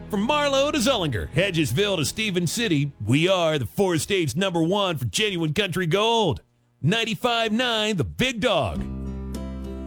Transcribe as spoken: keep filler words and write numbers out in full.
From Marlow to Zullinger, Hedgesville to Stevens City, we are the four states number one for genuine country gold. ninety-five point nine The Big Dog.